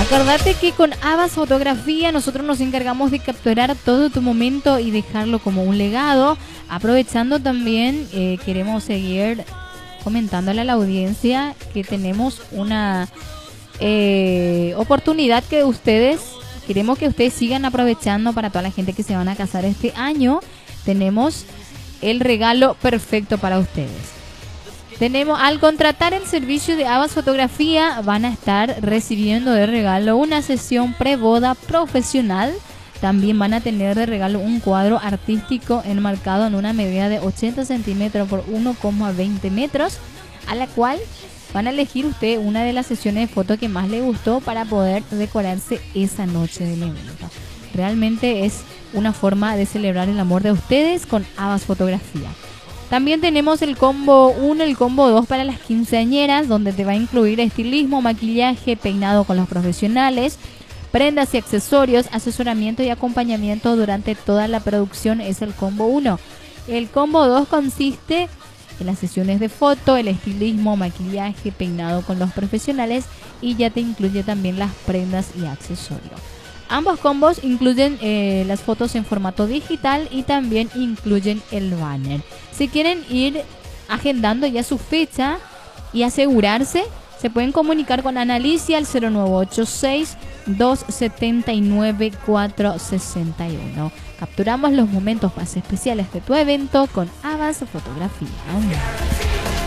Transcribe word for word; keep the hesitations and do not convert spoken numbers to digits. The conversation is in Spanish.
Acordate que con Avas Fotografía nosotros nos encargamos de capturar todo tu momento y dejarlo como un legado. Aprovechando también, eh, queremos seguir comentándole a la audiencia que tenemos una eh, oportunidad que ustedes, queremos que ustedes sigan aprovechando para toda la gente que se van a casar este año. Tenemos el regalo perfecto para ustedes. Tenemos, al contratar el servicio de Avas Fotografía, van a estar recibiendo de regalo una sesión preboda profesional. También van a tener de regalo un cuadro artístico enmarcado en una medida de ochenta centímetros por uno coma veinte metros, a la cual van a elegir usted una de las sesiones de fotos que más le gustó para poder decorarse esa noche del evento. Realmente es una forma de celebrar el amor de ustedes con Avas Fotografía. También tenemos el combo uno, el combo dos para las quinceañeras, donde te va a incluir estilismo, maquillaje, peinado con los profesionales, prendas y accesorios, asesoramiento y acompañamiento durante toda la producción. Es el combo uno. El combo dos consiste en las sesiones de foto, el estilismo, maquillaje, peinado con los profesionales y ya te incluye también las prendas y accesorios. Ambos combos incluyen eh, las fotos en formato digital y también incluyen el banner. Si quieren ir agendando ya su fecha y asegurarse, se pueden comunicar con Analicia al cero nueve ocho seis, dos siete nueve, cuatro seis uno. Capturamos los momentos más especiales de tu evento con Avas Fotografía.